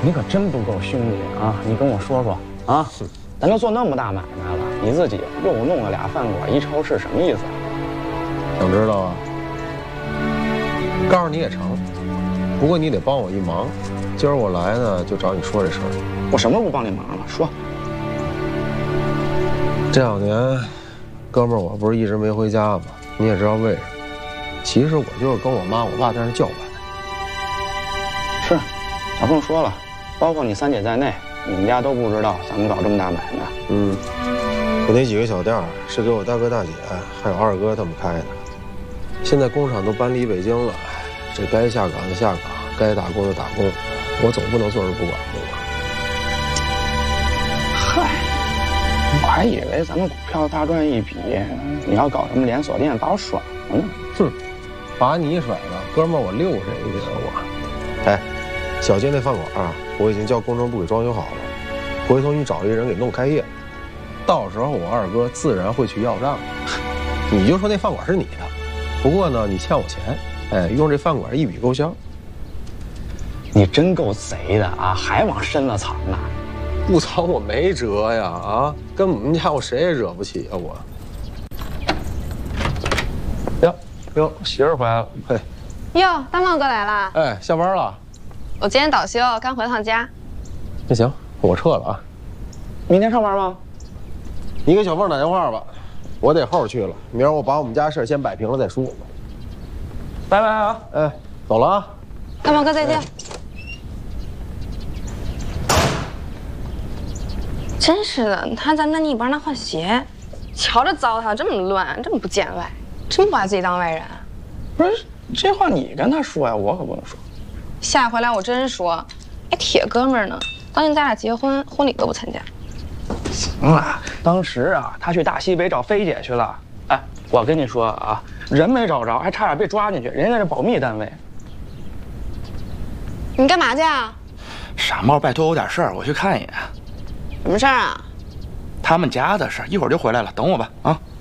你可真不够兄弟啊！你跟我说说啊，咱都做那么大买卖了，你自己又弄了俩饭馆一超市，什么意思啊？ 想知道啊？告诉你也成，不过你得帮我一忙。今儿我来呢，就找你说这事儿。 我什么时候不帮你忙了？说。 这2年，哥们儿，我不是一直没回家吗？你也知道为什么。其实我就是跟我妈、我爸在那叫板。 是，小凤说了，包括你3姐在内，你们家都不知道咱们搞这么大买卖。 我那几个小店儿是给我大哥大姐还有2哥他们开的，现在工厂都搬离北京了，这该下岗的下岗，该打工的打工，我总不能坐着不管对吧？ 嗨，我还以为咱们股票大赚一笔，你要搞什么连锁店把我甩了呢？ 哼，把你甩了，哥们儿，我溜谁去啊我？哎，小街那饭馆啊，我已经叫工程部给装修好了，回头你找一人给弄开业，到时候我2哥自然会去要账。你就说那饭馆是你的，不过呢，你欠我钱，哎，用这饭馆一笔勾销。 你真够贼的啊，还往深了藏呢。 不藏我没辙呀啊，跟我们家我谁也惹不起啊我。哟，媳妇儿回来了，嘿。 哟，大茂哥来了。 哎，下班了。 我今天倒休，刚回趟家。 那行，我撤了啊。 明天上班吗？ 你给小凤打电话吧，我得后去了。明儿我把我们家事儿先摆平了再说。 拜拜啊！ 哎，走了啊。 大茂哥再见。真是的，你看咱们那一帮那换鞋，瞧着糟蹋，这么乱，这么不见外，真不把自己当外人。 不是这话你跟他说呀，我可不能说。 下回来我真说，哎，铁哥们儿呢？当年咱俩结婚，婚礼都不参加。 行了，当时啊，他去大西北找菲姐去了。哎，我跟你说啊，人没找着，还差点被抓进去，人家是保密单位。 你干嘛去啊？ 傻帽，拜托我点事儿，我去看一眼。 什么事儿啊？ 他们家的事儿，一会儿就回来了，等我吧啊。